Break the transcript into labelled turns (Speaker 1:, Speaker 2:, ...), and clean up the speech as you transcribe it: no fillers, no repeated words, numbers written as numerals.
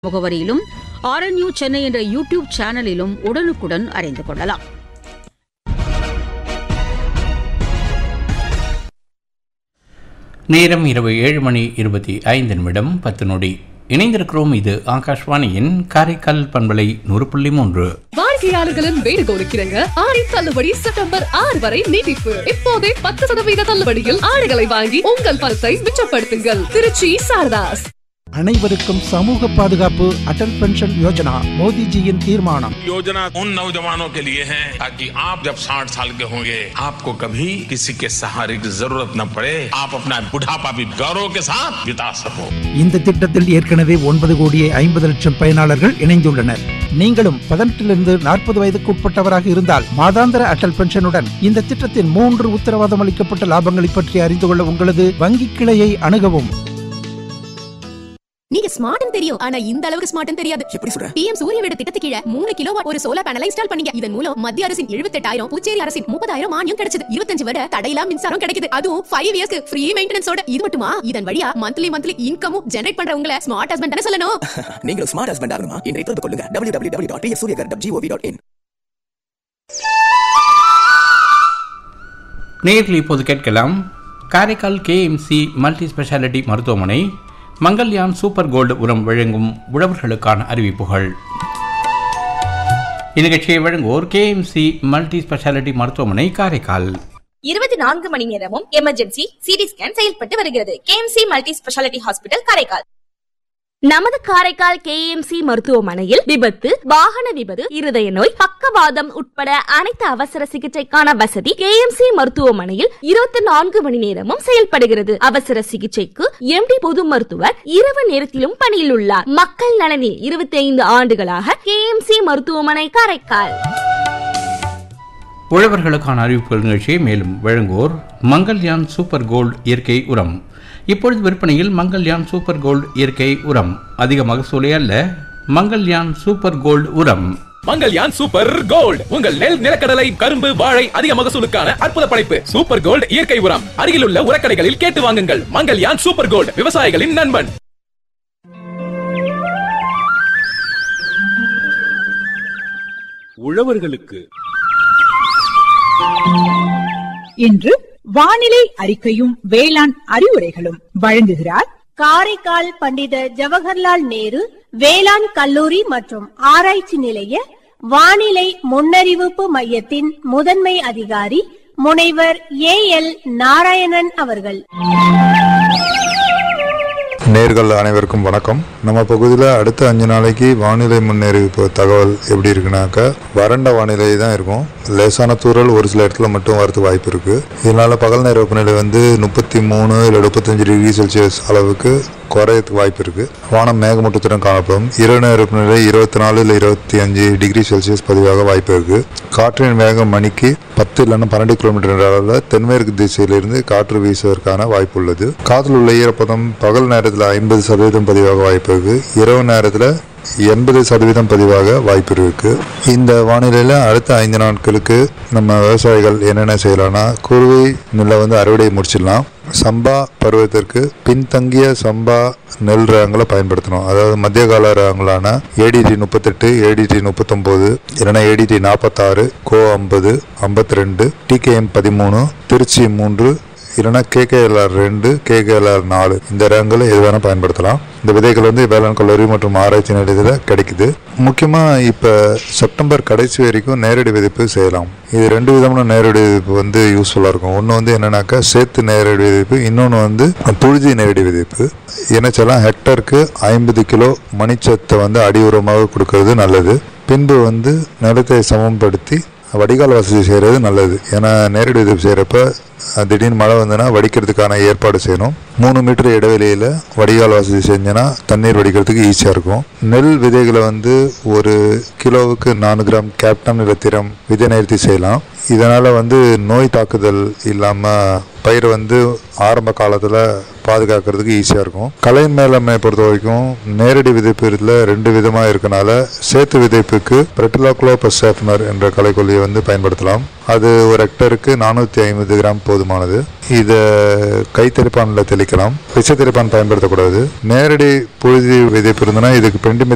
Speaker 1: முகவரியிலும் RNU Chennai என்ற YouTube சேனலிலும் உடனுக்குடன் அறிந்து கொள்ளலாம்.
Speaker 2: நேரம் இரவு 7:25 இணைந்திருக்கிறோம். இது ஆகாஷ்வாணியின் காரைக்கால் பண்பலை 100.3.
Speaker 3: வாடிக்கையாளர்களின் வேண்டுகோளுக்கிறங்க ஆடி தள்ளுபடி செப்டம்பர் 6 வரை நீட்டிப்பு. இப்போதே 10% தள்ளுபடியில் ஆடைகளை வாங்கி உங்கள் பணத்தை மிச்சப்படுத்துங்கள். திருச்சி சாரதாஸ்.
Speaker 4: அனைவருக்கும் சமூக பாதுகாப்பு அடல் பென்ஷன் யோஜனா மோடிஜியின் தீர்மானம்.
Speaker 5: योजना उन नौजवानों के लिए है ताकि आप जब 60 साल के होंगे आपको कभी किसी के सहारे की जरूरत न पड़े, आप अपना बुढ़ापा भी गौरव के साथ बिता सको.
Speaker 4: இந்த திட்டத்தில் ஏற்கனவே 9,50,00,000 பயனாளர்கள் இணைந்துள்ளனர். நீங்களும் 18 40 வயதுக்கு உட்பட்டவராக இருந்தால் மாதாந்திர அடல் பென்ஷனுடன் இந்த திட்டத்தின் 3 உத்தரவாதம் அளிக்கப்பட்ட லாபங்களை பற்றி அறிந்து கொள்ள உங்களது வங்கி கிளையை அணுகவும்.
Speaker 6: நீங்க ஸ்மார்ட்னு தெரியும், ஆனா இந்த அளவுக்கு ஸ்மார்ட்னு தெரியாது. எப்படி சொல்ற? PM சூரிய வீடு திட்டத்துக்கு கீழ 3 கிலோவாட் ஒரு சோலார் பேனலை இன்ஸ்டால் பண்ணீங்க. இதன் மூலம் மத்திய அரசின் 78,000, புதுச்சேரி அரசின் 30,000 மானியம் கிடைச்சது. 25 வருட தடையில்லா மின்சாரம் கிடைக்குது. அதுவும் 5 இயர்ஸ்க்கு ஃப்ரீ மெயின்டெனன்ஸோட. இது மட்டுமா, இதன் வழியா மந்த்லி இன்கமும் ஜெனரேட் பண்றவங்கள ஸ்மார்ட் ஹஸ்பண்ட் தான சொல்லணும்.
Speaker 7: நீங்க ஸ்மார்ட் ஹஸ்பண்ட் ஆகணுமா? இன்றைய தொடர்பு கொள்ளுங்க www.psuryagar.gov.in.
Speaker 2: நேரில் இப்போது கேட்கலாம். காரைக்கால் KMC மல்டி ஸ்பெஷாலிட்டி மருத்துவமனை மங்கல்யான் சூப்பர் கோல்டு உரம் வழங்கும் உழவர்களுக்கான அறிவிப்புகள். இந்நிகழ்ச்சியை வழங்குவோர் KMC மல்டி ஸ்பெஷாலிட்டி மருத்துவமனை காரைக்கால்.
Speaker 8: 24 மணி நேரமும் எமர்ஜென்சி சிடி ஸ்கேன் செயல்பட்டு வருகிறது. KMC multi speciality hospital Karaikal. நமது காரைக்கால் KMC மருத்துவமனையில் விபத்து, வாகன விபத்து, இருதய நோய், பக்கவாதம் உட்பட அனைத்து அவசர சிகிச்சைக்கான வசதி KMC மருத்துவமனையில் 24 மணி நேரமும் செயல்படுகிறது. அவசர சிகிச்சைக்கு MD பொது மருத்துவர் இரவு நேரத்திலும் பணியில் உள்ளார். மக்கள் நலனில் 25 ஆண்டுகளாக KMC மருத்துவமனை காரைக்கால்.
Speaker 2: உழவர்களுக்கான அறிவிப்புகள் நிகழ்ச்சியை மேலும் வழங்குவோர் மங்கல்யான் சூப்பர் கோல்டு இயற்கை உரம். இப்பொழுது விற்பனையில் மங்கல்யான் சூப்பர் கோல்டு இயற்கை உரம். அதிக மகசூலே அல்ல, மங்கல்யான் சூப்பர் கோல்டு உரம்.
Speaker 9: மங்கல்யான் சூப்பர் கோல்டு உங்கள் நெல், நிலக்கடலை, கரும்பு, வாழை அதிக மகசூலுக்கான அற்புத படைப்பு. சூப்பர் கோல்டு இயற்கை உரம் அருகில் உள்ள உரக்கடைகளில் கேட்டு வாங்குங்கள். மங்கல்யான் சூப்பர் கோல்டு, விவசாயிகளின் நண்பன்.
Speaker 10: உழவர்களுக்கு இன்று வானிலை அறிக்கையும் வேளாண் அறிவுரைகளும் வழங்குகிறார்
Speaker 11: காரைக்கால் பண்டித ஜவஹர்லால் நேரு வேளாண் கல்லூரி மற்றும் ஆராய்ச்சி நிலைய வானிலை முன்னறிவிப்பு மையத்தின் முதன்மை அதிகாரி முனைவர் AL நாராயணன் அவர்கள்.
Speaker 12: நேர்கள் அனைவருக்கும் வணக்கம். நம்ம பகுதியில் அடுத்த 5 நாளைக்கு வானிலை முன்னறிவிப்பு தகவல் எப்படி இருக்குனாக்கா, வறண்ட வானிலை தான் இருக்கும். லேசான தூறல் ஒரு சில இடத்துல மட்டும் வரது வாய்ப்பு இருக்கு. இதனால பகல் நேர வெப்பநிலை 33 இல்லை 35 டிகிரி செல்சியஸ் அளவுக்கு குறையத்துக்கு வாய்ப்பு இருக்கு. வானம் மேகமூட்டத்துடன் காணப்படும். இரவு நேர வெப்பநிலை 24 இல்லை 25 டிகிரி செல்சியஸ் பதிவாக வாய்ப்பு இருக்கு. காற்றின் வேகம் மணிக்கு 10 இல்லைன்னா 12 கிலோமீட்டர் அளவில் தென்மேற்கு திசையிலிருந்து காற்று வீசுவதற்கான வாய்ப்பு உள்ளது. காற்றில் உள்ள ஈரப்பதம் பகல் நேரத்தில் 50% பதிவாக வாய்ப்பு இருக்கு. இரவு நேரத்தில் 80% பதிவாக வாய்ப்பு இருக்கு. இந்த வானிலையில் அடுத்த 5 நாட்களுக்கு நம்ம விவசாயிகள் என்னென்ன செய்யலாம்னா, குறுவை நெல்லை அறுவடை முடிச்சிடலாம். சம்பா பருவத்திற்கு பின்தங்கிய சம்பா நெல் ரகங்களை பயன்படுத்தணும். அதாவது மத்திய கால ரகங்களான ADT 38, ADT 39, இல்லைன்னா ADT 46, கோ 50, 52, TKM 13, திருச்சி 3, இல்லைன்னா KKLR 2, KKLR 4 இந்த ரகங்களை எது வேணால் பயன்படுத்தலாம். இந்த விதைகள் வேளாண் கல்லூரி மற்றும் ஆராய்ச்சி நிலையத்தில் கிடைக்குது. முக்கியமாக இப்போ செப்டம்பர் கடைசி வரைக்கும் நேரடி விதைப்பு செய்யலாம். இது 2 விதமான நேரடி விதைப்பு யூஸ்ஃபுல்லாக இருக்கும். ஒன்று என்னன்னாக்கா சேத்து நேரடி விதைப்பு, இன்னொன்று புழுதி நேரடி விதைப்பு. இணைச்செல்லாம் ஹெக்டருக்கு 50 கிலோ மணிச்சத்தை அடி உரமாக கொடுக்கறது நல்லது. பின்பு நிலத்தை சமப்படுத்தி வடிகால் வசதி செய்கிறது நல்லது. ஏன்னா நேரடி விதைப்பு செய்கிறப்ப திடீர்னு மழை வடிக்கிறதுக்கான ஏற்பாடு செய்யணும். 3 மீட்டர் இடைவெளியில் வடிகால் வசதி செஞ்சோன்னா தண்ணீர் வடிக்கிறதுக்கு ஈஸியாக இருக்கும். நெல் விதைகளை ஒரு கிலோவுக்கு 4 கிராம் கேப்டன் நிலத்திரம் விதை நேர்த்தி செய்யலாம். இதனால் நோய் தாக்குதல் இல்லாமல் பயிர் ஆரம்ப காலத்தில் பாதுகாக்கிறதுக்கு ஈஸியாக இருக்கும். கலை மேலாண்மை பொறுத்த வரைக்கும் நேரடி விதைப்பு 2 விதமாக இருக்கனால சேத்து விதைப்புக்கு பிரெட்டிலாக்ளோபசேஃப்னர் என்ற களைக்கொல்லியை பயன்படுத்தலாம். அது ஒரு ஹெக்டருக்கு 450 கிராம் போதுமானது. இதை கைத்தெளிப்பானில் தெளிக்கலாம். விஷ தெளிப்பான் பயன்படுத்தக்கூடாது. நேரடி புழுதி விதைப்பு இருந்ததுன்னா இதுக்கு பெண்டிமெத்